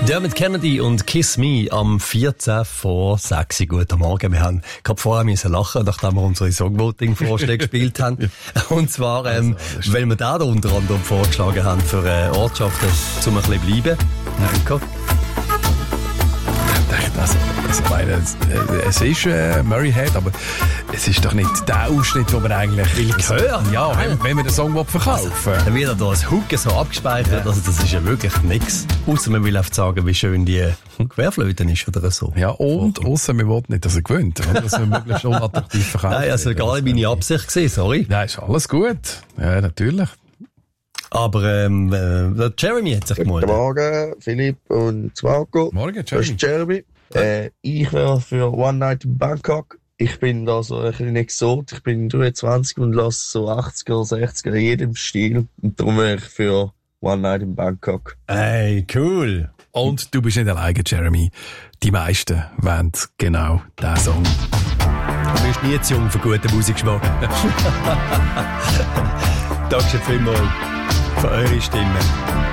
Dermot Kennedy und Kiss Me am 14 vor 6 Uhr. Guten Morgen. Wir haben gerade vorher müssen lachen, nachdem wir unsere Songvoting-Vorschläge gespielt haben. Und zwar, weil wir da unter anderem vorgeschlagen haben für Ortschaften, um ein bisschen bleiben. Danke. Es ist Murray Head, aber es ist doch nicht der Ausschnitt, den man eigentlich will hören. Ja, wenn man den Song verkaufen will. Dann wird da als Hook so abgespeichert, also das ist ja wirklich nichts. Ausser man will einfach sagen, wie schön die Querflöte ist oder so. Ja, und ausser man will nicht, dass er gewinnt, oder? Dass er möglichst unattraktiv verkauft. Nein, also gar nicht meine Absicht gewesen, sorry. Nein, ist alles gut. Ja, natürlich. Aber Jeremy hat sich gemeldet. Guten Morgen, Philipp und Marco. Morgen, Das ist Jeremy. Ich wäre für One Night in Bangkok. Ich bin da so ein bisschen Exot. Ich bin 23 und lasse so 80er, 60er in jedem Stil. Und darum wäre ich für One Night in Bangkok. Hey, cool. Und du bist nicht alleine, Jeremy. Die meisten wollen genau diesen Song. Du bist nie zu jung für guten Musikgeschmack. Danke vielmals für eure Stimme.